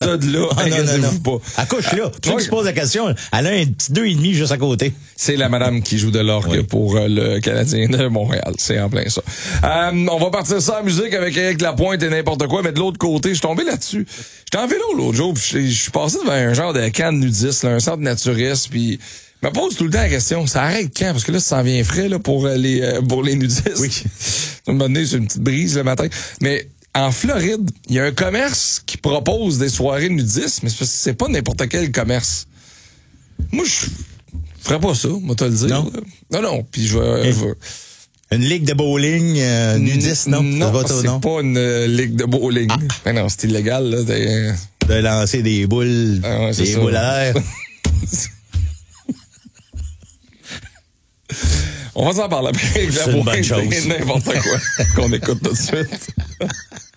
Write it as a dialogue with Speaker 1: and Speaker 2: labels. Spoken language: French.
Speaker 1: de là, inquiétez-vous pas.
Speaker 2: Accouche là. Tu qui se pose la question, elle a un petit 2,5 juste à côté.
Speaker 1: C'est la madame qui joue de l'orgue pour le Canadien de Montréal. C'est en plein ça. On va partir ça en musique avec Éric Lapointe et n'importe quoi, mais de l'autre côté, je suis tombé là-dessus. J'étais en vélo l'autre jour, puis je suis passé devant un genre de camp nudiste, là, un centre naturiste, puis je me pose tout le temps la question, ça arrête quand? Parce que là, ça s'en vient frais là, pour les nudistes.
Speaker 2: Oui.
Speaker 1: Ça me donne une petite brise le matin. Mais en Floride, il y a un commerce qui propose des soirées nudistes, mais c'est pas n'importe quel commerce. Moi, je ferais pas ça, moi te le dire. Non, puis je vais...
Speaker 2: Une ligue de bowling nudiste, non?
Speaker 1: Non, c'est pas une ligue de bowling. Mais non, c'est illégal, là.
Speaker 2: De lancer des boules, des boules à l'air.
Speaker 1: On va s'en parler après.
Speaker 2: C'est une bonne chose.
Speaker 1: N'importe quoi qu'on écoute tout de suite.